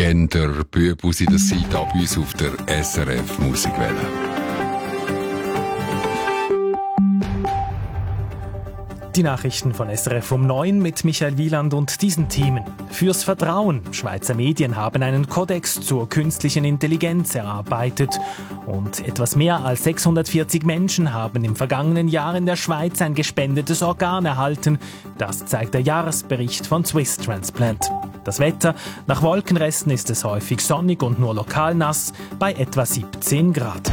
der Bübusi, das seid da bei uns auf der SRF Musikwelle. Die Nachrichten von SRF um 9 mit Michael Wieland und diesen Themen. Fürs Vertrauen. Schweizer Medien haben einen Kodex zur künstlichen Intelligenz erarbeitet. Und etwas mehr als 640 Menschen haben im vergangenen Jahr in der Schweiz ein gespendetes Organ erhalten. Das zeigt der Jahresbericht von Swiss Transplant. Das Wetter. Nach Wolkenresten ist es häufig sonnig und nur lokal nass bei etwa 17 Grad.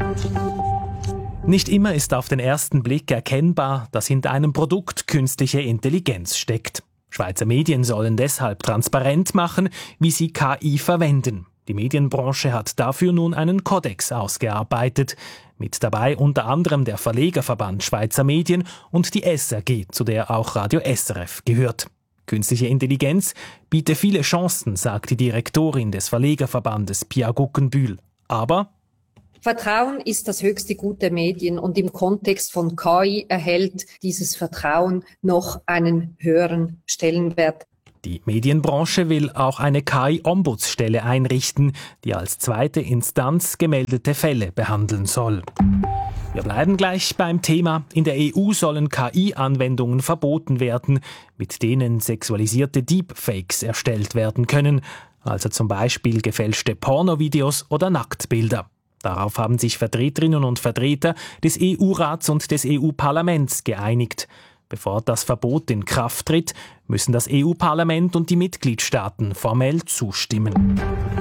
Nicht immer ist auf den ersten Blick erkennbar, dass hinter einem Produkt künstliche Intelligenz steckt. Schweizer Medien sollen deshalb transparent machen, wie sie KI verwenden. Die Medienbranche hat dafür nun einen Kodex ausgearbeitet. Mit dabei unter anderem der Verlegerverband Schweizer Medien und die SRG, zu der auch Radio SRF gehört. Künstliche Intelligenz biete viele Chancen, sagt die Direktorin des Verlegerverbandes Pia Guggenbühl. Aber Vertrauen ist das höchste Gut der Medien und im Kontext von KI erhält dieses Vertrauen noch einen höheren Stellenwert. Die Medienbranche will auch eine KI-Ombudsstelle einrichten, die als zweite Instanz gemeldete Fälle behandeln soll. Wir bleiben gleich beim Thema. In der EU sollen KI-Anwendungen verboten werden, mit denen sexualisierte Deepfakes erstellt werden können, also zum Beispiel gefälschte Pornovideos oder Nacktbilder. Darauf haben sich Vertreterinnen und Vertreter des EU-Rats und des EU-Parlaments geeinigt. Bevor das Verbot in Kraft tritt, müssen das EU-Parlament und die Mitgliedstaaten formell zustimmen.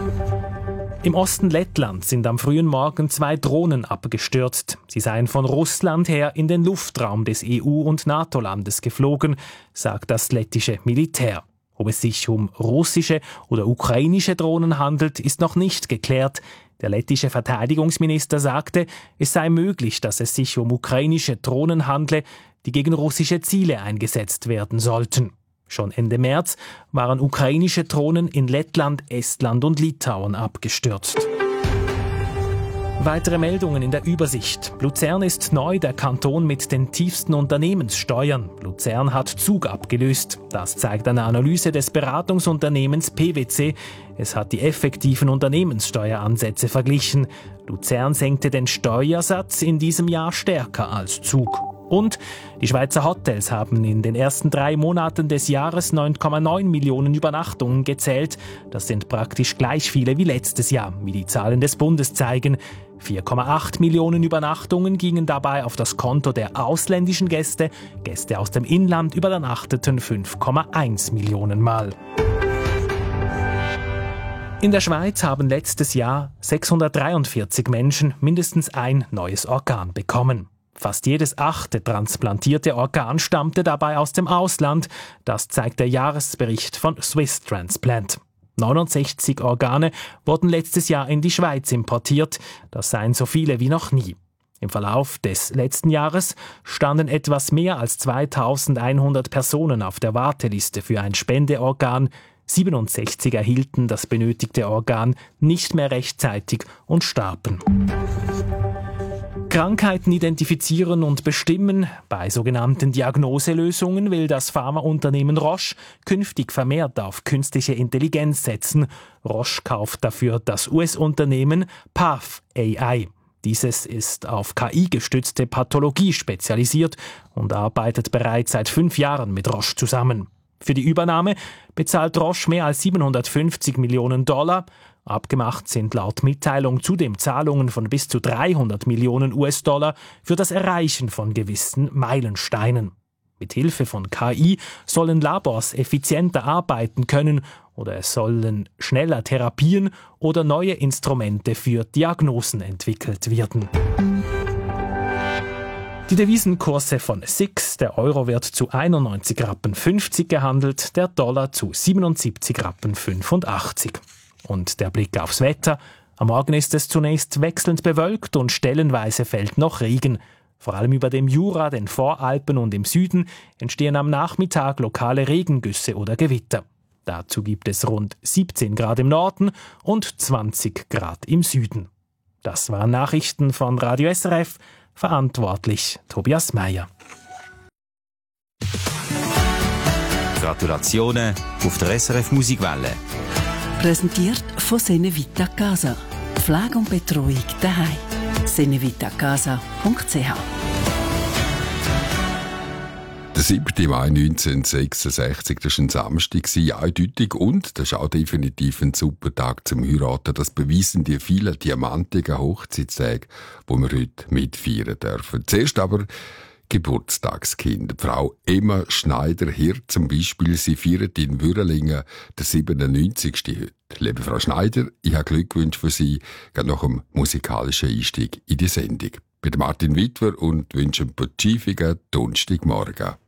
Im Osten Lettlands sind am frühen Morgen 2 Drohnen abgestürzt. Sie seien von Russland her in den Luftraum des EU- und NATO-Landes geflogen, sagt das lettische Militär. Ob es sich um russische oder ukrainische Drohnen handelt, ist noch nicht geklärt. Der lettische Verteidigungsminister sagte, es sei möglich, dass es sich um ukrainische Drohnen handle, die gegen russische Ziele eingesetzt werden sollten. Schon Ende März waren ukrainische Drohnen in Lettland, Estland und Litauen abgestürzt. Weitere Meldungen in der Übersicht. Luzern ist neu der Kanton mit den tiefsten Unternehmenssteuern. Luzern hat Zug abgelöst. Das zeigt eine Analyse des Beratungsunternehmens PwC. Es hat die effektiven Unternehmenssteueransätze verglichen. Luzern senkte den Steuersatz in diesem Jahr stärker als Zug. Und die Schweizer Hotels haben in den ersten 3 Monaten des Jahres 9,9 Millionen Übernachtungen gezählt. Das sind praktisch gleich viele wie letztes Jahr, wie die Zahlen des Bundes zeigen. 4,8 Millionen Übernachtungen gingen dabei auf das Konto der ausländischen Gäste. Gäste aus dem Inland übernachteten 5,1 Millionen Mal. In der Schweiz haben letztes Jahr 643 Menschen mindestens ein neues Organ bekommen. Fast jedes 8. transplantierte Organ stammte dabei aus dem Ausland. Das zeigt der Jahresbericht von Swiss Transplant. 69 Organe wurden letztes Jahr in die Schweiz importiert. Das seien so viele wie noch nie. Im Verlauf des letzten Jahres standen etwas mehr als 2100 Personen auf der Warteliste für ein Spendeorgan. 67 erhielten das benötigte Organ nicht mehr rechtzeitig und starben. Krankheiten identifizieren und bestimmen. Bei sogenannten Diagnoselösungen will das Pharmaunternehmen Roche künftig vermehrt auf künstliche Intelligenz setzen. Roche kauft dafür das US-Unternehmen Path AI. Dieses ist auf KI-gestützte Pathologie spezialisiert und arbeitet bereits seit 5 Jahren mit Roche zusammen. Für die Übernahme bezahlt Roche mehr als $750 Millionen. Abgemacht sind laut Mitteilung zudem Zahlungen von bis zu $300 Millionen für das Erreichen von gewissen Meilensteinen. Mit Hilfe von KI sollen Labors effizienter arbeiten können oder es sollen schneller Therapien oder neue Instrumente für Diagnosen entwickelt werden. Die Devisenkurse von SIX, der Euro wird zu 91,50 Rappen gehandelt, der Dollar zu 77,85 Rappen. Und der Blick aufs Wetter. Am Morgen ist es zunächst wechselnd bewölkt und stellenweise fällt noch Regen. Vor allem über dem Jura, den Voralpen und im Süden entstehen am Nachmittag lokale Regengüsse oder Gewitter. Dazu gibt es rund 17 Grad im Norden und 20 Grad im Süden. Das waren Nachrichten von Radio SRF. Verantwortlich Tobias Meyer. Gratulationen auf der SRF Musikwelle. Präsentiert von Senevita Casa. Pflege und Betreuung daheim. senevitacasa.ch. Der 7. Mai 1966, das war ein Samstag, eindeutig, und das ist auch definitiv ein super Tag zum Heiraten. Das beweisen die vielen diamantigen Hochzeitstage, die wir heute mitfeiern dürfen. Zuerst aber Geburtstagskind. Frau Emma Schneider-Hirt zum Beispiel, sie feiert in Würrelingen den 97. heute. Liebe Frau Schneider, ich habe Glückwünsche für Sie, gerade nach dem musikalischen Einstieg in die Sendung. Ich bin Martin Wittwer und wünsche einen pazifischen Donnerstagmorgen.